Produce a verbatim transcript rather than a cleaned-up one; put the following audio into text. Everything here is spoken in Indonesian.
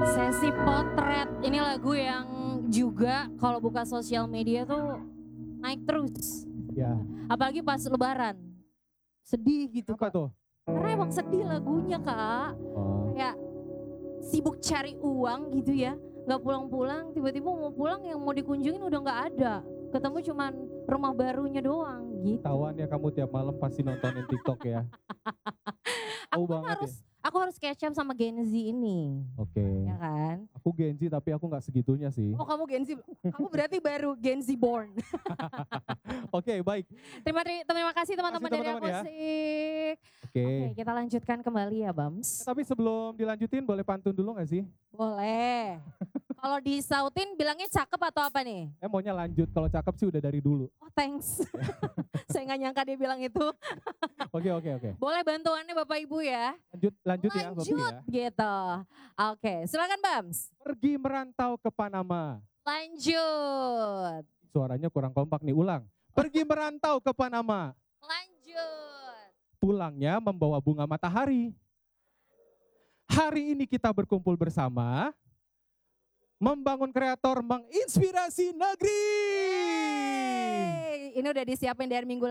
Sesi potret, ini lagu yang juga kalau buka sosial media tuh naik terus. Ya. Apalagi pas lebaran. Sedih gitu Apa Kak. tuh? Karena emang sedih lagunya Kak. Oh. Kayak sibuk cari uang gitu ya. Gak pulang-pulang, tiba-tiba mau pulang yang mau dikunjungin udah gak ada. Ketemu cuman rumah barunya doang gitu. Tawan ya kamu tiap malam pasti nontonin TikTok ya. Aku Tahu kan banget harus, ya. aku harus catch up sama Gen Z ini. Oke. Ya kan? Aku Gen Z tapi aku nggak segitunya sih. Oh kamu Gen Z, kamu berarti baru Gen Z born. Oke baik. Terima, terima kasih teman-teman dari teman-teman ya. Akustik. Oke. Oke kita lanjutkan kembali ya Bams. Tapi sebelum dilanjutin boleh pantun dulu nggak sih? Boleh. Kalau disautin bilangnya cakep atau apa nih? Eh maunya lanjut, kalau cakep sih udah dari dulu. Oh thanks. Saya nggak nyangka dia bilang itu. Oke oke oke. Boleh bantuannya Bapak Ibu ya? Lanjut lanjut, ya Bapak Lanjut ya. gitu. Oke silakan Bams. Pergi merantau ke Panama. Lanjut. Suaranya kurang kompak nih, ulang. Pergi merantau ke Panama. Lanjut. Pulangnya membawa bunga matahari. Hari ini kita berkumpul bersama. Membangun kreator menginspirasi negeri. Yeay. Ini udah disiapin dari minggu